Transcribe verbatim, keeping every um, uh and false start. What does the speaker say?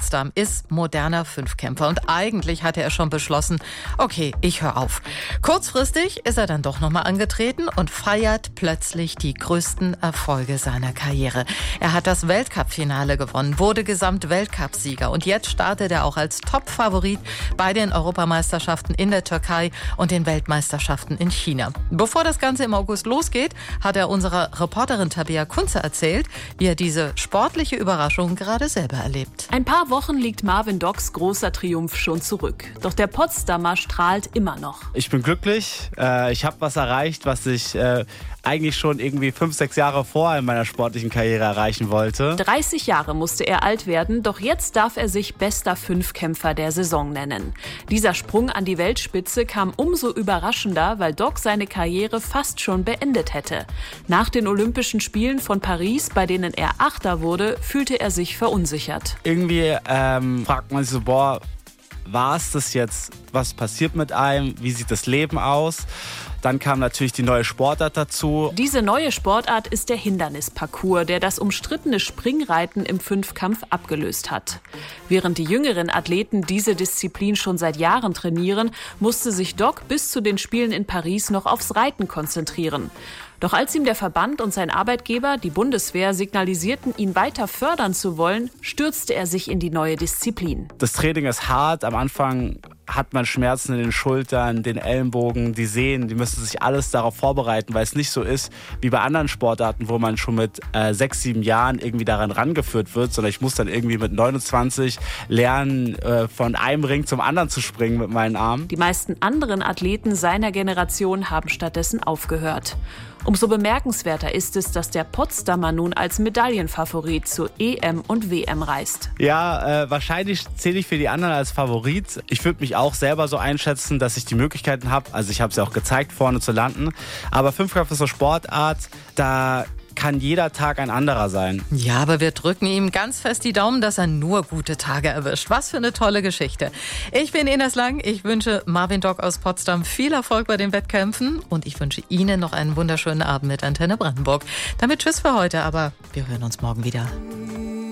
Potsdam ist moderner Fünfkämpfer und eigentlich hatte er schon beschlossen, okay, ich höre auf. Kurzfristig ist er dann doch nochmal angetreten und feiert plötzlich die größten Erfolge seiner Karriere. Er hat das Weltcup-Finale gewonnen, wurde Gesamt-Weltcup-Sieger und jetzt startet er auch als Top-Favorit bei den Europameisterschaften in der Türkei und den Weltmeisterschaften in China. Bevor das Ganze im August losgeht, hat er unserer Reporterin Tabea Kunze erzählt, wie er diese sportliche Überraschung gerade selber erlebt. Ein paar Wochen liegt Marvin Docks großer Triumph schon zurück. Doch der Potsdamer strahlt immer noch. Ich bin glücklich. Äh, ich habe was erreicht, was ich äh, eigentlich schon irgendwie fünf, sechs Jahre vor in meiner sportlichen Karriere erreichen wollte. dreißig Jahre musste er alt werden, doch jetzt darf er sich bester Fünfkämpfer der Saison nennen. Dieser Sprung an die Weltspitze kam umso überraschender, weil Dock seine Karriere fast schon beendet hätte. Nach den Olympischen Spielen von Paris, bei denen er Achter wurde, fühlte er sich verunsichert. Irgendwie ähm, fragt man sich so, boah, war es das jetzt? Was passiert mit einem? Wie sieht das Leben aus? Dann kam natürlich die neue Sportart dazu. Diese neue Sportart ist der Hindernisparcours, der das umstrittene Springreiten im Fünfkampf abgelöst hat. Während die jüngeren Athleten diese Disziplin schon seit Jahren trainieren, musste sich Dock bis zu den Spielen in Paris noch aufs Reiten konzentrieren. Doch als ihm der Verband und sein Arbeitgeber, die Bundeswehr, signalisierten, ihn weiter fördern zu wollen, stürzte er sich in die neue Disziplin. Das Training ist hart. Am Anfang hat man Schmerzen in den Schultern, den Ellenbogen, die Sehnen. Die müssen sich alles darauf vorbereiten, weil es nicht so ist wie bei anderen Sportarten, wo man schon mit äh, sechs, sieben Jahren irgendwie daran rangeführt wird, sondern ich muss dann irgendwie mit neunundzwanzig lernen, äh, von einem Ring zum anderen zu springen mit meinen Armen. Die meisten anderen Athleten seiner Generation haben stattdessen aufgehört. Umso bemerkenswerter ist es, dass der Potsdamer nun als Medaillenfavorit zur E M und W M reist. Ja, äh, wahrscheinlich zähle ich für die anderen als Favorit. Ich würde mich auch selber so einschätzen, dass ich die Möglichkeiten habe. Also ich habe es ja auch gezeigt, vorne zu landen. Aber Fünfkampf ist so Sportart, da kann jeder Tag ein anderer sein. Ja, aber wir drücken ihm ganz fest die Daumen, dass er nur gute Tage erwischt. Was für eine tolle Geschichte. Ich bin Ines Lang. Ich wünsche Marvin Dock aus Potsdam viel Erfolg bei den Wettkämpfen und ich wünsche Ihnen noch einen wunderschönen Abend mit Antenne Brandenburg. Damit tschüss für heute, aber wir hören uns morgen wieder.